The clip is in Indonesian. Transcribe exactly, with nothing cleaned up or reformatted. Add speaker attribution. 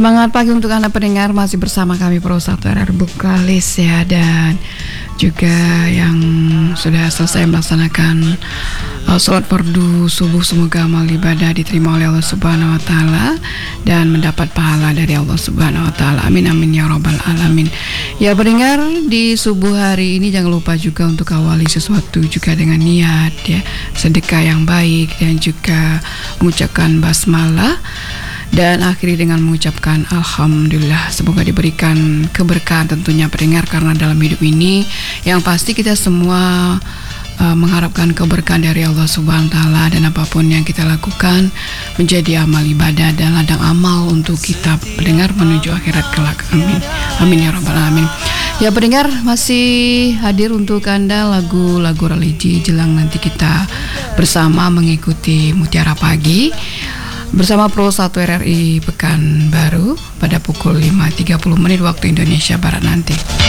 Speaker 1: Semangat pagi untuk Anda pendengar, masih bersama kami Pro satu R R Bukalis ya, dan juga yang sudah selesai melaksanakan uh, sholat fardu subuh. Semoga amal ibadah diterima oleh Allah Subhanahu Wa Taala dan mendapat pahala dari Allah Subhanahu Wa Taala. Amin amin ya robbal alamin. Ya pendengar, di subuh hari ini jangan lupa juga untuk awali sesuatu juga dengan niat ya, sedekah yang baik dan juga mengucapkan basmalah. Dan akhiri dengan mengucapkan Alhamdulillah. Semoga diberikan keberkahan tentunya pendengar, karena dalam hidup ini yang pasti kita semua uh, mengharapkan keberkahan dari Allah Subhanahu Wa Taala, dan apapun yang kita lakukan menjadi amal ibadah dan ladang amal untuk kita pendengar menuju akhirat kelak. Amin. Amin ya rabbal alamin. Ya pendengar, masih hadir untuk Anda lagu-lagu religi jelang nanti kita bersama mengikuti Mutiara Pagi bersama Pro satu R R I Pekanbaru pada pukul lima tiga puluh menit waktu Indonesia Barat nanti.